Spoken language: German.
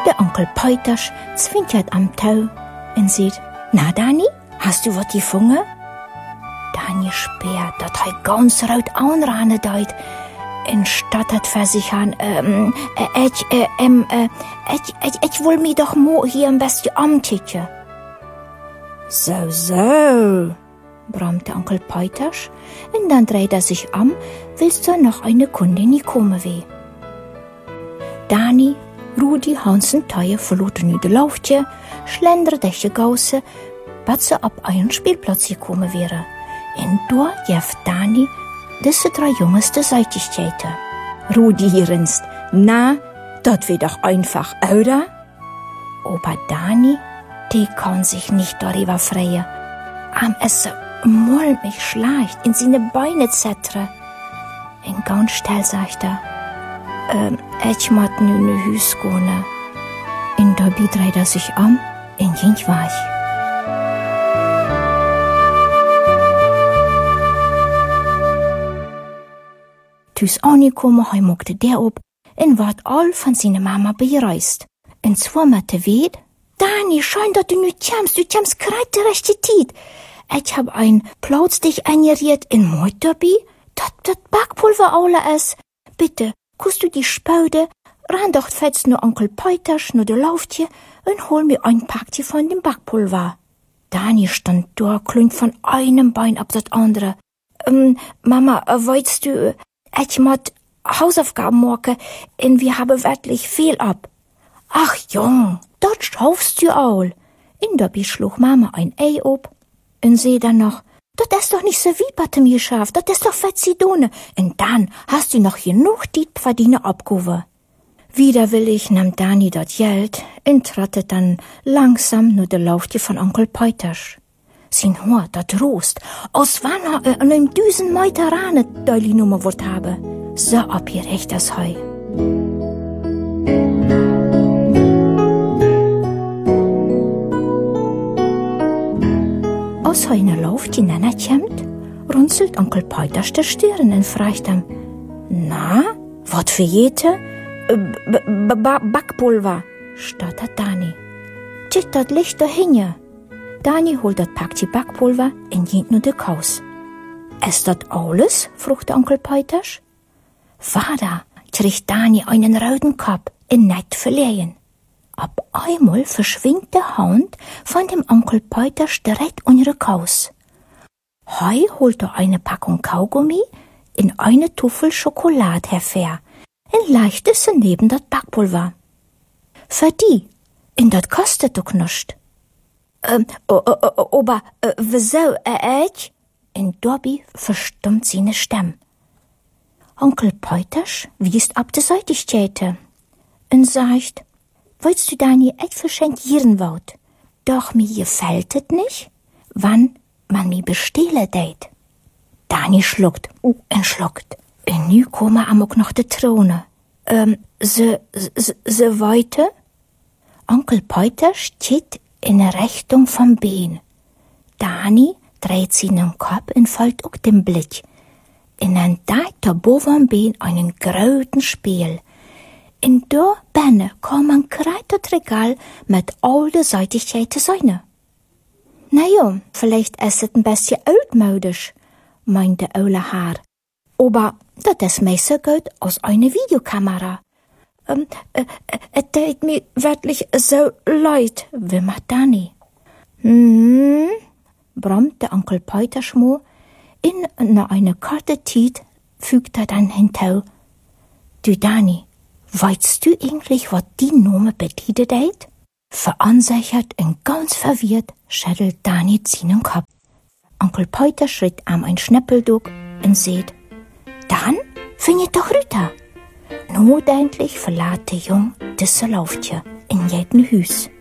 Der Onkel Peuters zwinkert am Tau und sagt, na Dani, hast du was gefunden? Dani spürt, dass er ganz rot anranen deut und stottert für sich an, ich will mich doch mal hier am besten umkicken. So, brummt der Onkel Peuters und dann dreht er sich um, willst du noch eine Kundin nicht kommen weh. Dani, Rudi, Hansen, Teie verloten nu de Laufje, schlendert durch die Gausse, bis sie ab einen Spielplatz gekommen wäre. Und da jeft Dani diese 3 Jungs de Seitigkeiten. Rudi grinst, na, dat wird doch einfach, oder? Aber Dani, die kann sich nicht darüber freuen. Am es mulmig schleicht in seine Beine zettere. Und ganz still sagt er, ich moet nu naar huis gaan. En daarbij dreht er sich um und ging weg. Thuis angekommen, hij mochte der op en werd al van zijn mama bereist. En zwar met de weet, Dani, schön, dass du nu kommst gerade die rechte Zeit. Ich hab ein Platz dich eingeriert in Moitobi, dat Backpulver alle ist. Bitte, kannst du die Spaude, ran doch fetzt nur Onkel Peuters, nur der Lauftier und hol mir ein Packchen von dem Backpulver. Dani stand da, klünt von einem Bein ab das andere. Mama, weißt du, ich muss Hausaufgaben machen und wir haben wirklich viel ab. Ach Jung, dort schaffst du all. In der schlug Mama ein Ei ob und sie dann noch, das ist doch nicht so wie bei mir geschafft, das ist doch Fetzidone. Und dann hast du noch genug die Verdiene abgehoben. Widerwillig nahm Dani das Geld und trottet dann langsam nur der Lauftier von Onkel Peuters. Sein Haar, das Rost, aus wann er an einem 1000 Meter Rane deutlich Nummer wird habe. So abgerecht das Heu. Als er in der Luft hineinkommt, runzelt Onkel Peuters der Stirn und fragt ihm, na, wat für jete? Backpulver, stottert Dani. Tschit, dat liegt da hinja. Dani holt dat Packchen Backpulver und geht nur de Kaus. Ist dat alles? fragt Onkel Peuters. Vater, kriegt Dani einen roten Kopf und nicht verlehen. Ab einmal verschwindet der Hand von dem Onkel Peuters direkt unter Kaus. Heu holt er eine Packung Kaugummi in eine Tüffel Schokolade hervor und legt es neben das Backpulver. Für die, und das kostet doch nicht. Aber wieso, ich? Und dabei verstummt seine Stimme. Onkel Peuters wiest ab der Seitigkeiten und sagt, wolltest du Dani etwas verschenkieren wollt? Doch mir gefällt es nicht, wann man mich bestehlen deit. Dani schluckt und schluckt. Und nu kommen amok noch de Throne. Se weiter? Onkel Peuters steht in der Richtung vom Bein. Dani dreht seinen Kopf und folgt auch dem Blick. Und dann deit der boven Bein einen großen Spiel. Und da benne kam ein kreitet Regal mit all der Seitigkeiten seine. Naja, vielleicht ist es ein bisschen altmodisch, meinte Olle Haar. Aber das ist mir so gut als eine Videokamera. Es tut mir wirklich so leid, wimmert Dani. Brummt der Onkel Peuters schmo. In eine kurze Zeit fügt er dann hinzu. Du Dani, weißt du eigentlich, was die Name bedeutet? Verunsichert und ganz verwirrt schüttelt Dani seinen Kopf. Onkel Peuters schritt am ein Schnäppeldug und sagt, dann findet doch Rüter. Notendlich verlässt der Jung das Lauftier in jedem Hüs.